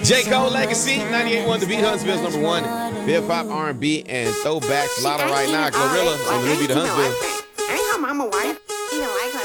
J. Cole Legacy, 98.1 The Beat, Huntsville's number one. Hip hop, R&B, and throwbacks. Lotto right now. Glorilla on the new Beat of Huntsville. Ain't her mama white?